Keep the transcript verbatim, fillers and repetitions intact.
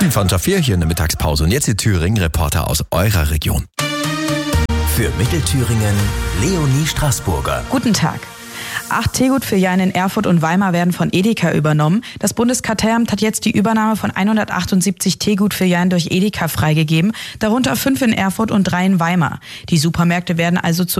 fünf unter vier hier in der Mittagspause. Und jetzt die Thüringen-Reporter aus eurer Region. Für Mittelthüringen Leonie Straßburger. Guten Tag. Acht Teegut-Filialen in Erfurt und Weimar werden von Edeka übernommen. Das Bundeskartellamt hat jetzt die Übernahme von hundertachtundsiebzig Teegut-Filialen durch Edeka freigegeben, darunter fünf in Erfurt und drei in Weimar. Die Supermärkte werden also zu